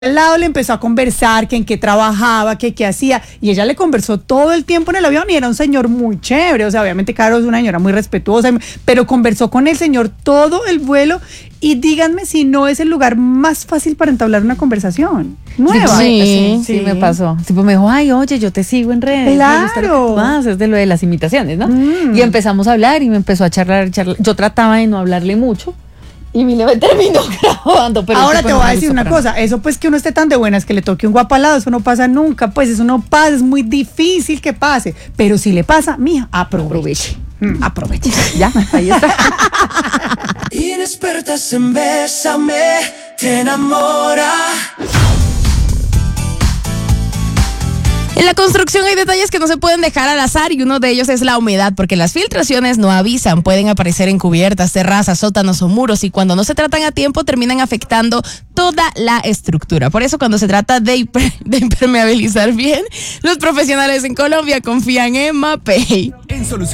Al lado le empezó a conversar que en qué trabajaba, que qué hacía, y ella le conversó todo el tiempo en el avión y era un señor muy chévere, o sea, obviamente Caro es una señora muy respetuosa, pero conversó con el señor todo el vuelo y díganme si no es el lugar más fácil para entablar una conversación nueva. Sí, me pasó. Tipo me dijo, ay, oye, yo te sigo en redes. Claro. Es de lo de las imitaciones, ¿no? Y empezamos a hablar y me empezó a charlar. Yo trataba de no hablarle mucho. Y mi me terminó grabando. Pero ahora te voy a decir una cosa, eso pues que uno esté tan de buenas que le toque un guapo al lado, eso no pasa nunca, pues eso no pasa, es muy difícil que pase, pero si le pasa, mija, aproveche. Aproveche. Ya, ahí está. Inexpertas en Bésame, te enamora. En la construcción hay detalles que no se pueden dejar al azar y uno de ellos es la humedad, porque las filtraciones no avisan, pueden aparecer en cubiertas, terrazas, sótanos o muros y cuando no se tratan a tiempo terminan afectando toda la estructura. Por eso cuando se trata de impermeabilizar bien, los profesionales en Colombia confían en Mapei.